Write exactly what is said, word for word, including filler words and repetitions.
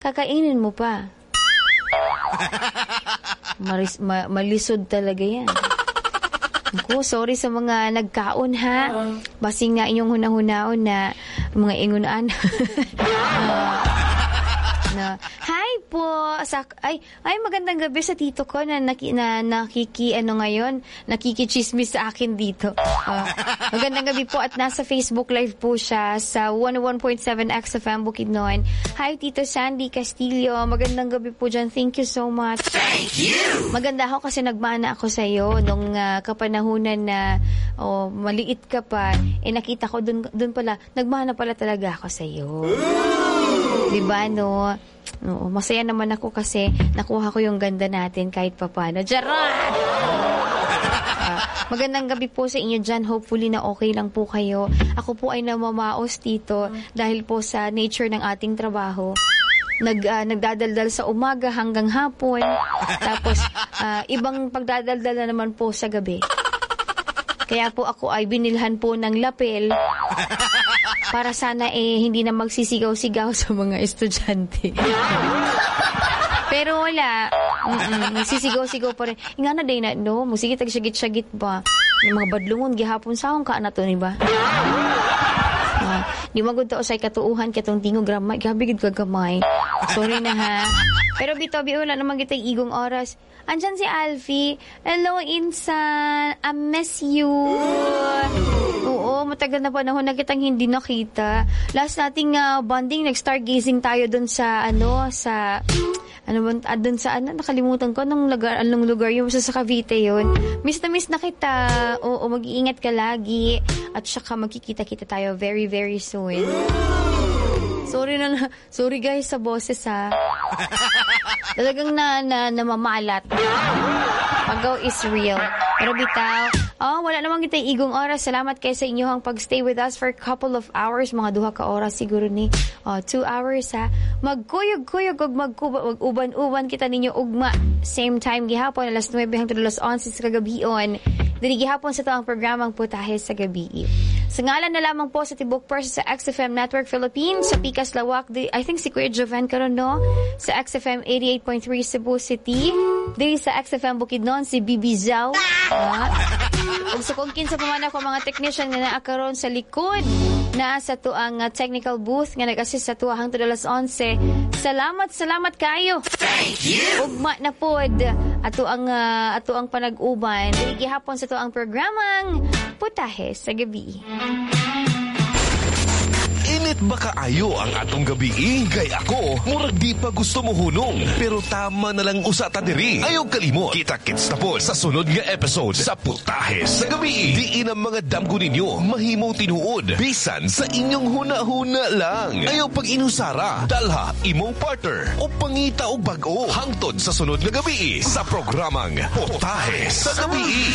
kakainin mo pa. Maris, ma, malisod talaga yan. Ako, sorry sa mga nagkaon ha. Basing nga inyong hunahunahon na mga ingunan. uh, na, hi po. Sa, ay, ay, magandang gabi sa tito ko na, naki, na nakiki, ano ngayon, nakikichismis sa akin dito. Uh, magandang gabi po at nasa Facebook Live po siya sa one oh one point seven X F M Bukidnon. Hi, Tito Sandy Castillo. Magandang gabi po dyan. Thank you so much. Thank you! Maganda ako kasi nagmana ako sa iyo nung uh, kapanahunan na oh, maliit ka pa. Eh, nakita ko dun, dun pala, nagmana pala talaga ako sa iyo. Diba, no? Oo, masaya naman ako kasi nakuha ko yung ganda natin kahit papano. Charot! Uh, magandang gabi po sa inyo dyan. Hopefully na okay lang po kayo. Ako po ay namamaos dito dahil po sa nature ng ating trabaho. Nag, uh, nagdadaldal sa umaga hanggang hapon. Tapos, uh, ibang pagdadaldal na naman po sa gabi. Kaya po ako ay binilhan po ng lapel para sana eh hindi na magsisigaw-sigaw sa mga estudyante. Pero wala. Mm-mm, nagsisigaw-sigaw pa rin. Nga na day na, no? Musige tag-syagit-syagit ba? Yung mga badlungon, gihapon sa akong kaana to, ba? Uh, di magod to usay katuuhan katong tingog gramay. Gabi gid kagamay. Sorry na ha. Pero bitobi wala naman kita igong oras. Andyan si Alfie. Hello, Insan. I miss you. Oo, matagal na panahon na kitang hindi nakita. Last nating uh, bonding, nag-stargazing tayo dun sa, ano, sa, ano ba, ah, dun sa, ano, nakalimutan ko, anong lugar, anong lugar yung sa, sa Cavite yun. Miss na miss na kita. Oo, mag-iingat ka lagi. At saka magkikita-kita tayo very, very soon. Sorry na, na sorry guys sa boses ha. Talagang na, na namamalat. Pagaw is real. Pero bitaw, oh, wala namang kita igong oras. Salamat kayo sa inyo ang pag-stay with us for a couple of hours. Mga duha ka oras siguro ni. Oh, two hours ha. Magkuyog-kuyog ug magkuba, mag-uban-uban kita ninyo ugma. Same time gihapon, alas nuwebe hangtod alas onse sa kagabion. Dili gihapon sa to ang programang Putahe sa Gabi. Sa ngalan na lamang po sa Tibok Person sa X F M Network Philippines, sa Picas Lawak, di, I think si Kuya Joven karon no? Sa X F M eighty-eight point three Cebu City, diri sa X F M Bukidnon, si Bibi Zhao. Ug sa kung kinsa pa man ako mga technician nga naa karon sa likod na sa tuang uh, technical booth nga nag-assist sa tuwa hangtod alas onse. Salamat, salamat kayo. Thank you. Ugma na pod ato ang uh, ato ang panag-uban dili gihapon sa tuang programang Putahe sa Gabi. Init ba kaayo ang atong gabi? Kay ako, murag di pa gusto mo hunong. Pero tama na lang usata diri. Ayaw kalimot. Kita-kits na po sa sunod nga episode sa Putahe sa Gabi. Diin ang mga damgo ninyo mahimo tinuod. Bisan sa inyong huna-huna lang. Ayaw pag inusara. Dalha, imong partner. O pangita o bag-o. Hangtod sa sunod nga gabi sa programang Putahe sa Gabi.